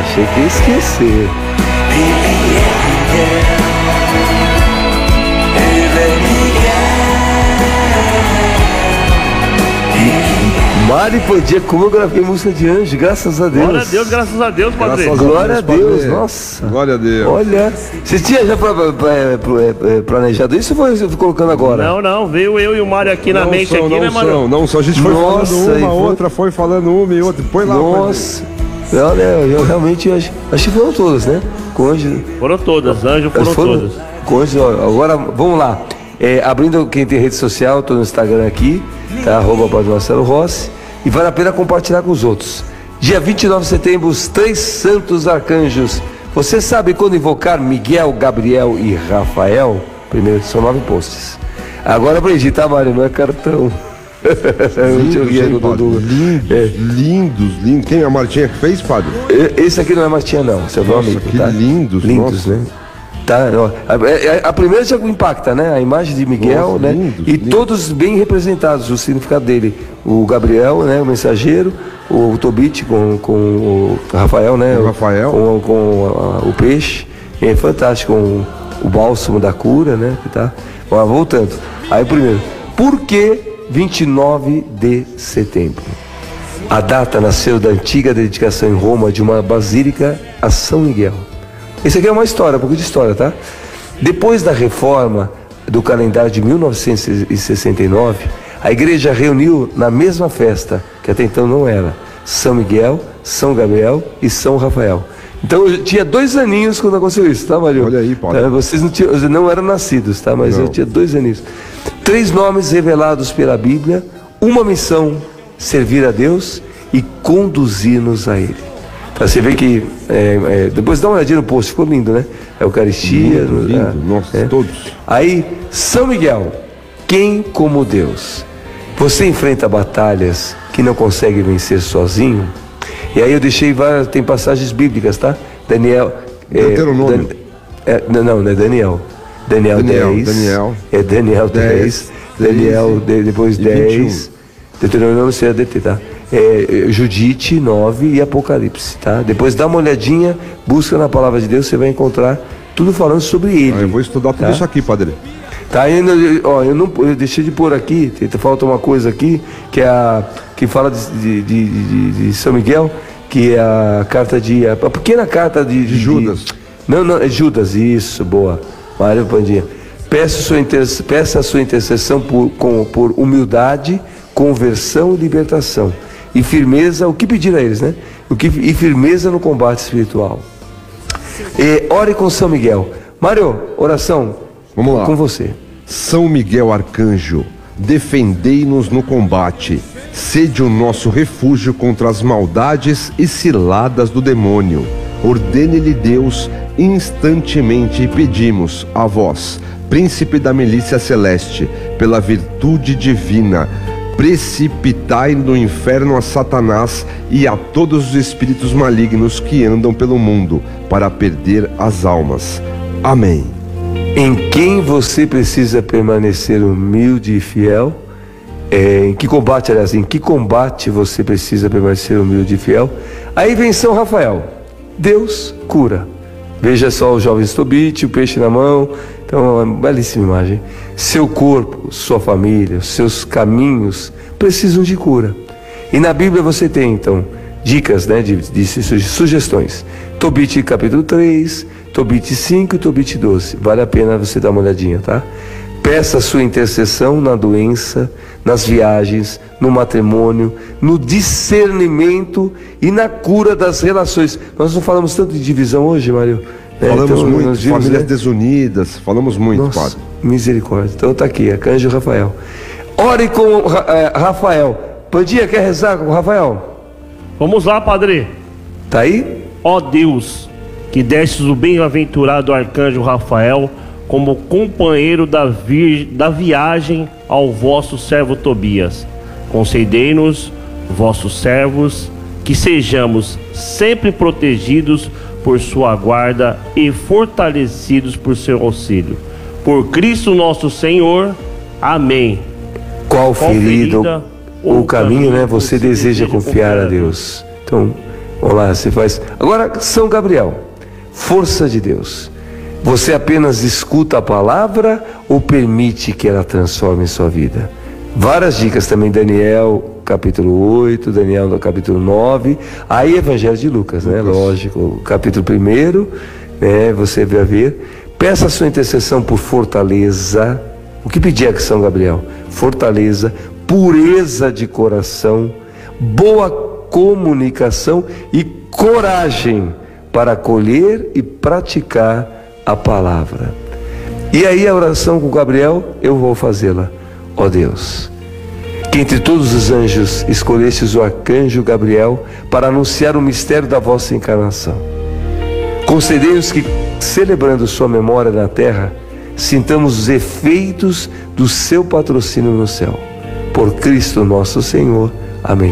achei que ia esquecer. Mari Pandia, como eu gravei música de anjo, graças a Deus. Glória a Deus, graças a Deus, Padre. Glória a Deus, nossa. Glória a Deus. Olha, você tinha já planejado isso ou foi colocando agora? Não, veio eu e o Mário aqui na mente, né, Mário? Não, só a gente foi falando uma, outra foi falando uma e outra. Põe lá. Nossa, olha, eu realmente acho que foram todas, né? Cônjuge. Foram todas, anjo foram todas. Cônjuge, agora vamos lá. Abrindo quem tem rede social, estou no Instagram aqui, tá? @Padre Marcelo Rossi. E vale a pena compartilhar com os outros. Dia 29 de setembro, os 3 santos arcanjos. Você sabe quando invocar Miguel, Gabriel e Rafael? Primeiro, são 9 posts. Agora aprendi, tá, Mário? Não é cartão. Lindos. Quem é a Martinha que fez, Padre? Esse aqui não é Martinha, não. Esse é meu amigo, que tá? Lindos, né? Tá, a primeira já impacta, né? A imagem de Miguel, nossa, né? Lindos. Todos bem representados, o significado dele. O Gabriel, né? O mensageiro, o Tobit com o Rafael, né? O Rafael. Com o peixe. É fantástico, com o bálsamo da cura, né? Que tá. Bom, voltando. Aí primeiro, por que 29 de setembro? A data nasceu da antiga dedicação em Roma de uma basílica a São Miguel. Esse aqui é uma história, um pouco de história, tá? Depois da reforma do calendário de 1969, a igreja reuniu na mesma festa, que até então não era, São Miguel, São Gabriel e São Rafael. Então eu tinha 2 aninhos quando aconteceu isso, tá, Mário? Olha aí, Paulo. Tá? Vocês não eram nascidos, tá? Mas não. Eu tinha 2 aninhos. 3 nomes revelados pela Bíblia, uma missão, servir a Deus e conduzir-nos a Ele. Você vê que, depois dá uma olhadinha no post, ficou lindo, né? Eucaristia. Lindo, nossa, todos. Aí, São Miguel, quem como Deus? Você enfrenta batalhas que não consegue vencer sozinho? E aí eu deixei tem passagens bíblicas, tá? Daniel. Deuteronômio. Não é Daniel. Daniel 10. Daniel 10. Daniel, depois 10. Deuteronômio você ia DT, tá? Judite 9 e Apocalipse, tá? Depois dá uma olhadinha, busca na palavra de Deus, você vai encontrar tudo falando sobre ele. Eu vou estudar tudo isso aqui, Padre. Tá ainda, eu deixei de pôr aqui, falta uma coisa aqui, que fala de São Miguel, que é a carta a pequena carta de Judas. Não, é Judas, isso, boa. Mário Pandinha. Peça a sua intercessão por humildade, conversão e libertação. E firmeza, o que pedir a eles, né? E firmeza no combate espiritual. Ore com São Miguel. Mário, oração. Vamos lá. Com você. São Miguel Arcanjo, defendei-nos no combate. Sede o nosso refúgio contra as maldades e ciladas do demônio. Ordene-lhe Deus instantemente e pedimos a vós, príncipe da milícia celeste, pela virtude divina, precipitai no inferno a Satanás e a todos os espíritos malignos que andam pelo mundo, para perder as almas. Amém. Em quem você precisa permanecer humilde e fiel? Em que combate você precisa permanecer humilde e fiel? Aí vem São Rafael. Deus cura. Veja só o jovem Tobit, o peixe na mão. Então, uma belíssima imagem. Seu corpo, sua família, seus caminhos precisam de cura. E na Bíblia você tem, então, dicas, né, de sugestões. Tobit capítulo 3, Tobit 5 e Tobit 12. Vale a pena você dar uma olhadinha, tá? Peça a sua intercessão na doença, nas viagens, no matrimônio, no discernimento e na cura das relações. Nós não falamos tanto de divisão hoje, Mário? Falamos muito, famílias desunidas, falamos muito, nossa, Padre. Misericórdia. Então tá aqui, Arcanjo Rafael. Ore com Rafael. Pandinha, quer rezar com o Rafael? Vamos lá, Padre. Tá aí? Ó Deus, que destes o bem-aventurado Arcanjo Rafael como companheiro da viagem ao vosso servo Tobias, concedei-nos, vossos servos, que sejamos sempre protegidos por sua guarda e fortalecidos por seu auxílio. Por Cristo nosso Senhor. Amém. Qual ferida ou caminho, né, você deseja confiar a Deus? Então, Vamos lá, você faz. Agora, São Gabriel, força de Deus. Você apenas escuta a palavra ou permite que ela transforme sua vida? Várias dicas também, Daniel capítulo 8, Daniel no capítulo 9, aí Evangelho de Lucas, né? Lógico, capítulo 1, né? Você vai ver. Peça a sua intercessão por fortaleza. O que pedia que São Gabriel? Fortaleza, pureza de coração, boa comunicação e coragem para acolher e praticar a palavra. E aí a oração com Gabriel, eu vou fazê-la. Ó Deus, que entre todos os anjos escolhestes o arcanjo Gabriel para anunciar o mistério da vossa encarnação. Concedei-nos que, celebrando sua memória na terra, sintamos os efeitos do seu patrocínio no céu. Por Cristo nosso Senhor. Amém.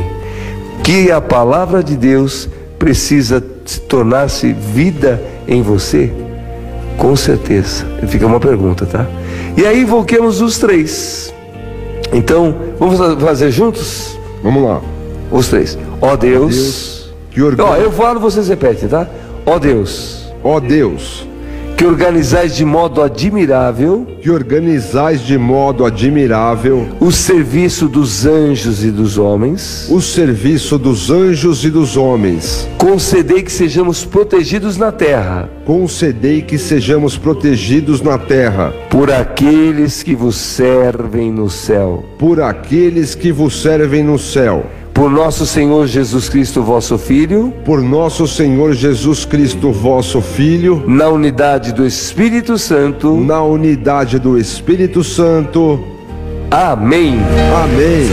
Que a palavra de Deus precisa tornar-se vida em você? Com certeza. Fica uma pergunta, tá? E aí invoquemos os três. Então, vamos fazer juntos? Vamos lá. Os três. Ó Deus. Eu falo, vocês repetem, tá? Ó Deus. Ó Deus. Que organizais de modo admirável. Que organizais de modo admirável. O serviço dos anjos e dos homens. O serviço dos anjos e dos homens. Concedei que sejamos protegidos na terra. Concedei que sejamos protegidos na terra. Por aqueles que vos servem no céu. Por aqueles que vos servem no céu. Por nosso Senhor Jesus Cristo, vosso Filho. Por nosso Senhor Jesus Cristo, vosso Filho. Na unidade do Espírito Santo. Na unidade do Espírito Santo. Amém. Amém.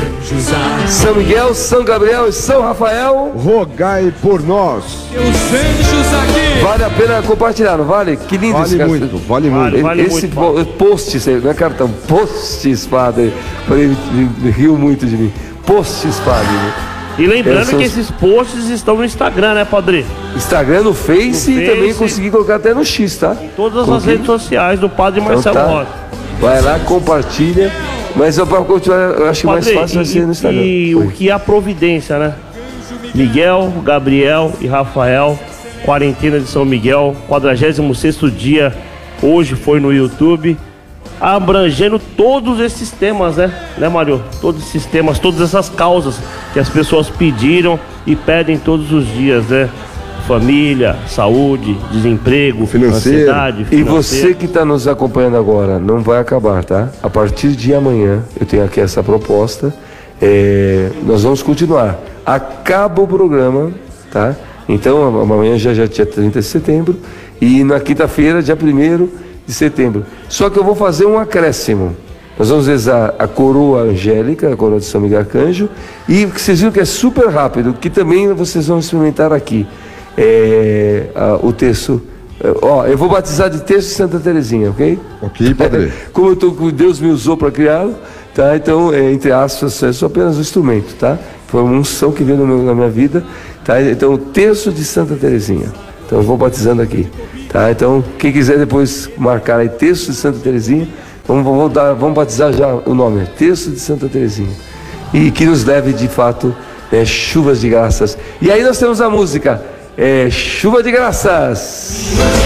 São Miguel, São Gabriel e São Rafael, rogai por nós. Os anjos aqui. Vale a pena compartilhar, não vale? Que lindo vale esse muito, vale muito. Vale esse muito, post, não é cartão, posts, padre. Ele riu muito de mim. Posts, padre. E lembrando que esses posts estão no Instagram, né, Padre? Instagram, no Face, e também consegui colocar até no X, tá? Em todas as redes sociais do Padre Marcelo Rossi. Vai lá, compartilha. Mas para continuar, eu acho que mais fácil vai ser no Instagram. E o que é a providência, né? Miguel, Gabriel e Rafael, quarentena de São Miguel, 46º dia, hoje foi no YouTube, abrangendo todos esses temas, né, Mário? Todos esses temas, todas essas causas que as pessoas pediram e pedem todos os dias, né? Família, saúde, desemprego, financeiro. ansiedade, financeiro. E você que está nos acompanhando agora, não vai acabar, tá? A partir de amanhã, eu tenho aqui essa proposta, nós vamos continuar. Acaba o programa, tá? Então, amanhã já dia 30 de setembro, e na quinta-feira, dia 1º de setembro. Só que eu vou fazer um acréscimo. Nós vamos rezar a coroa angélica, a coroa de São Miguel Arcanjo, e vocês viram que é super rápido, que também vocês vão experimentar aqui. O terço. Eu vou batizar de terço de Santa Teresinha, ok? Ok, padre. Como Deus me usou para criá-lo, tá? Então, entre aspas, é só apenas um instrumento, tá? Foi uma unção que veio na minha vida, tá? Então, o terço de Santa Teresinha. Então, eu vou batizando aqui, tá? Então, quem quiser depois marcar aí terço de Santa Teresinha, vamos batizar já o nome, terço de Santa Teresinha. E que nos leve, de fato, chuvas de graças. E aí nós temos a música. Chuva de graças.